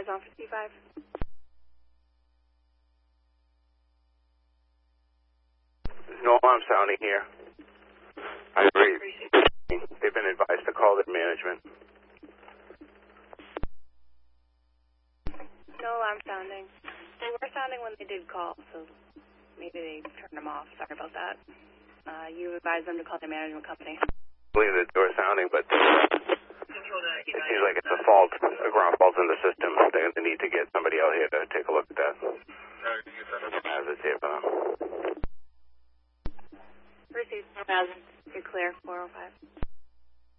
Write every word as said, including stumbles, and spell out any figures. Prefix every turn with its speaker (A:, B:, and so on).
A: advise on fifty-five?
B: No alarm sounding here. I agree. They've been advised to call their management.
A: No alarm sounding. They were sounding when they did call, so maybe they turned them off. Sorry about that. Uh, you advised them to call their management company.
B: I believe that they were sounding, but it seems like it's a fault, a ground fault in the system. They're going to need to get somebody out here to take a look at that. As it's here for them.
A: Received. You're clear, four oh five.